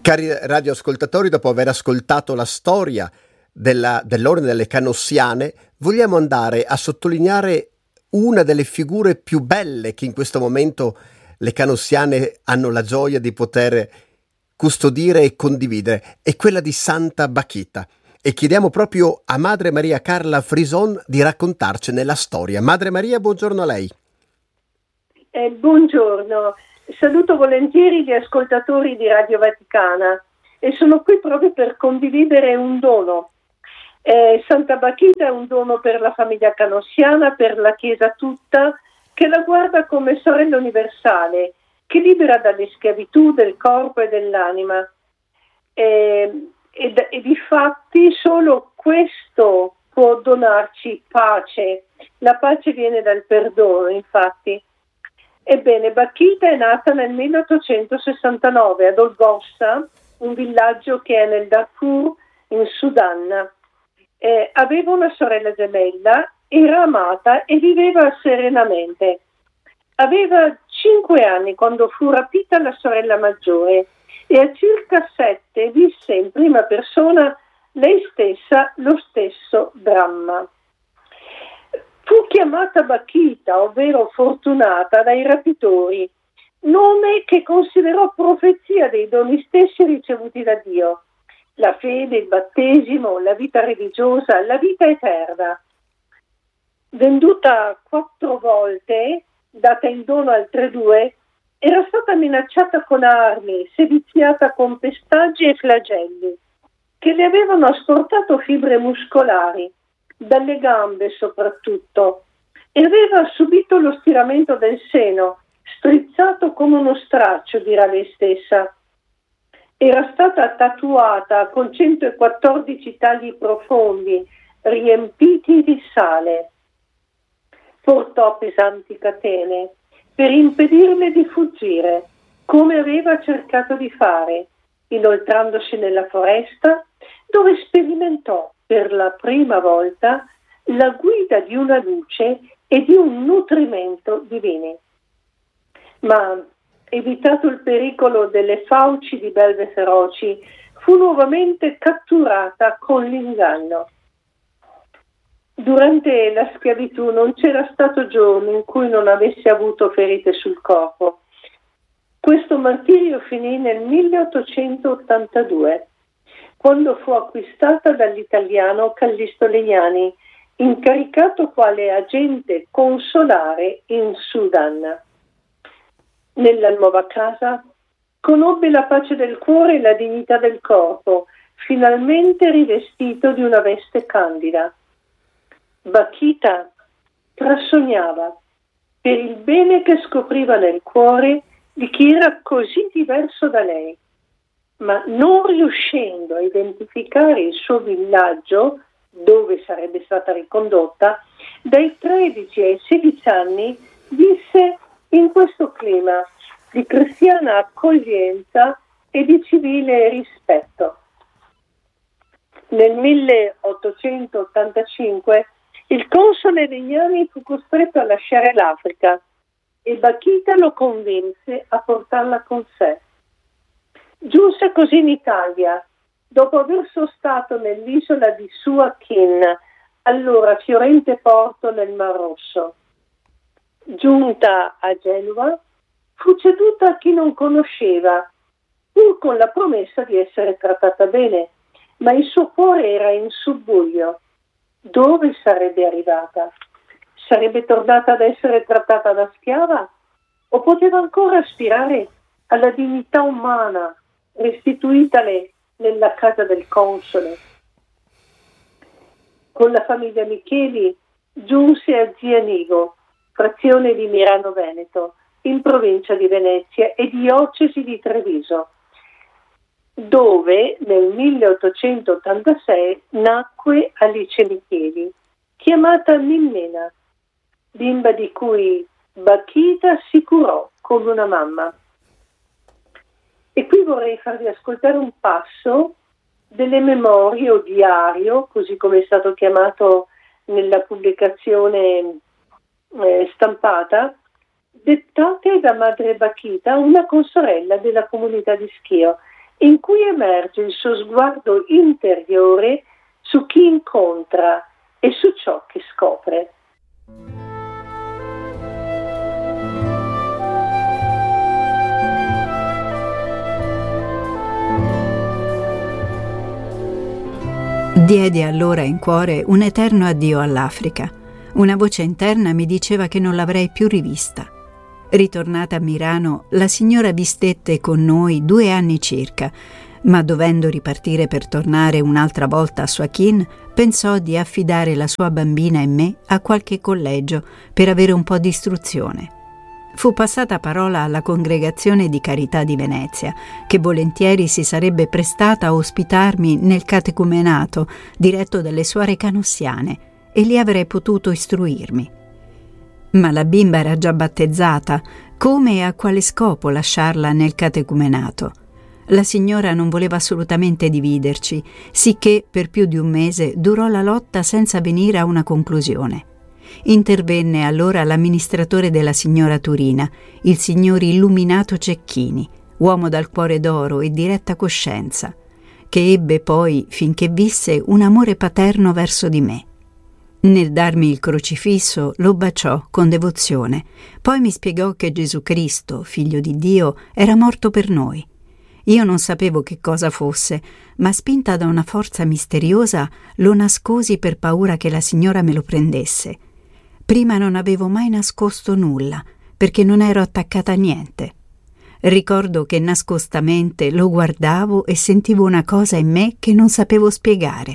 Cari radioascoltatori, dopo aver ascoltato la storia dell'Ordine delle Canossiane, vogliamo andare a sottolineare una delle figure più belle che in questo momento le Canossiane hanno la gioia di poter custodire e condividere, è quella di Santa Bachita. E chiediamo proprio a Madre Maria Carla Frison di raccontarcene la storia. Madre Maria, buongiorno a lei. Buongiorno. Saluto volentieri gli ascoltatori di Radio Vaticana e sono qui proprio per condividere un dono. Santa Bachita è un dono per la famiglia canossiana, per la Chiesa tutta, che la guarda come sorella universale, che libera dalle schiavitù del corpo e dell'anima. E difatti solo questo può donarci pace. La pace viene dal perdono, infatti. Ebbene, Bachita è nata nel 1869 ad Olgossa, un villaggio che è nel Darfur, in Sudan. Aveva una sorella gemella, era amata e viveva serenamente. Aveva 5 anni quando fu rapita la sorella maggiore e a circa 7 visse in prima persona lei stessa lo stesso dramma. Fu chiamata Bachita, ovvero fortunata, dai rapitori, nome che considerò profezia dei doni stessi ricevuti da Dio: la fede, il battesimo, la vita religiosa, la vita eterna. Venduta 4 volte, data in dono altre 2, era stata minacciata con armi, seviziata con pestaggi e flagelli, che le avevano asportato fibre muscolari, dalle gambe soprattutto, e aveva subito lo stiramento del seno, strizzato come uno straccio, dirà lei stessa. Era stata tatuata con 114 tagli profondi, riempiti di sale. Portò pesanti catene per impedirle di fuggire, come aveva cercato di fare, inoltrandosi nella foresta, dove sperimentò per la prima volta la guida di una luce e di un nutrimento divini. Ma, evitato il pericolo delle fauci di belve feroci, fu nuovamente catturata con l'inganno. Durante la schiavitù non c'era stato giorno in cui non avesse avuto ferite sul corpo. Questo martirio finì nel 1882, quando fu acquistata dall'italiano Callisto Legnani, incaricato quale agente consolare in Sudan. Nella nuova casa conobbe la pace del cuore e la dignità del corpo, finalmente rivestito di una veste candida. Bachita trasognava per il bene che scopriva nel cuore di chi era così diverso da lei, ma non riuscendo a identificare il suo villaggio, dove sarebbe stata ricondotta, dai 13 ai 16 anni visse in questo clima di cristiana accoglienza e di civile rispetto. Nel 1885 il console Legnani fu costretto a lasciare l'Africa e Bachita lo convinse a portarla con sé. Giunse così in Italia, dopo aver sostato nell'isola di Suakin, allora fiorente porto nel Mar Rosso. Giunta a Genova, fu ceduta a chi non conosceva, pur con la promessa di essere trattata bene, ma il suo cuore era in subbuglio. Dove sarebbe arrivata? Sarebbe tornata ad essere trattata da schiava? O poteva ancora aspirare alla dignità umana restituitale nella casa del console? Con la famiglia Micheli giunse a Zianigo, frazione di Mirano Veneto, in provincia di Venezia e diocesi di Treviso, dove nel 1886 nacque Alice Micheli, chiamata Ninnena, bimba di cui Bachita si curò come una mamma. E qui vorrei farvi ascoltare un passo delle memorie o diario, così come è stato chiamato nella pubblicazione stampata, dettate da Madre Bachita, una consorella della comunità di Schio, in cui emerge il suo sguardo interiore su chi incontra e su ciò che scopre. Diedi allora in cuore un eterno addio all'Africa. Una voce interna mi diceva che non l'avrei più rivista. Ritornata a Milano, la signora vi stette con noi 2 anni circa, ma dovendo ripartire per tornare un'altra volta a Suakin, pensò di affidare la sua bambina e me a qualche collegio per avere un po' di istruzione. Fu passata parola alla Congregazione di Carità di Venezia, che volentieri si sarebbe prestata a ospitarmi nel catecumenato diretto dalle suore canossiane, e lì avrei potuto istruirmi. Ma la bimba era già battezzata, come e a quale scopo lasciarla nel catecumenato? La signora non voleva assolutamente dividerci, sicché per più di un mese durò la lotta senza venire a una conclusione. Intervenne allora l'amministratore della signora Turina, il signor Illuminato Cecchini, uomo dal cuore d'oro e diretta coscienza, che ebbe poi, finché visse, un amore paterno verso di me. Nel darmi il crocifisso lo baciò con devozione, poi mi spiegò che Gesù Cristo, figlio di Dio, era morto per noi. Io non sapevo che cosa fosse, ma spinta da una forza misteriosa lo nascosi per paura che la signora me lo prendesse. Prima non avevo mai nascosto nulla, perché non ero attaccata a niente. Ricordo che nascostamente lo guardavo e sentivo una cosa in me che non sapevo spiegare.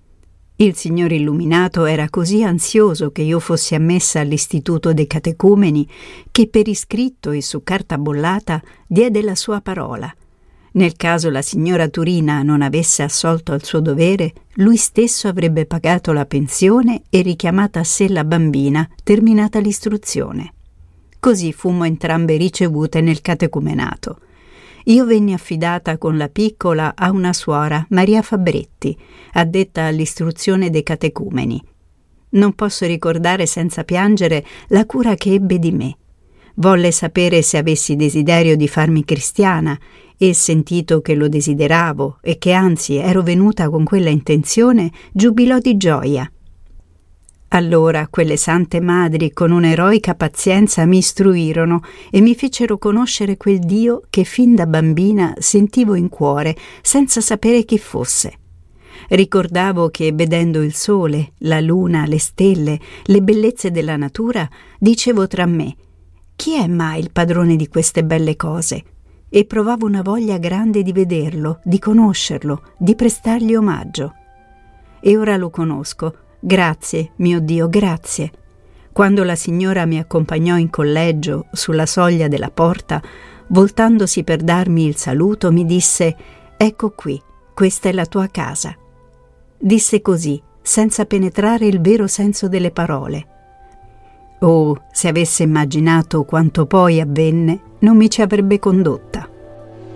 Il signor Illuminato era così ansioso che io fossi ammessa all'istituto dei catecumeni che per iscritto e su carta bollata diede la sua parola. Nel caso la signora Turina non avesse assolto al suo dovere, lui stesso avrebbe pagato la pensione e richiamata a sé la bambina, terminata l'istruzione. Così fummo entrambe ricevute nel catecumenato. Io venni affidata con la piccola a una suora, Maria Fabretti, addetta all'istruzione dei catecumeni. Non posso ricordare senza piangere la cura che ebbe di me. Volle sapere se avessi desiderio di farmi cristiana e, sentito che lo desideravo e che anzi ero venuta con quella intenzione, giubilò di gioia. Allora quelle sante madri con un'eroica pazienza mi istruirono e mi fecero conoscere quel Dio che fin da bambina sentivo in cuore senza sapere chi fosse. Ricordavo che vedendo il sole, la luna, le stelle, le bellezze della natura, dicevo tra me: chi è mai il padrone di queste belle cose? E provavo una voglia grande di vederlo, di conoscerlo, di prestargli omaggio. E ora lo conosco. Grazie, mio Dio, grazie. Quando la signora mi accompagnò in collegio, sulla soglia della porta, voltandosi per darmi il saluto, mi disse: «Ecco qui, questa è la tua casa». Disse così, senza penetrare il vero senso delle parole. Oh, se avesse immaginato quanto poi avvenne, non mi ci avrebbe condotta.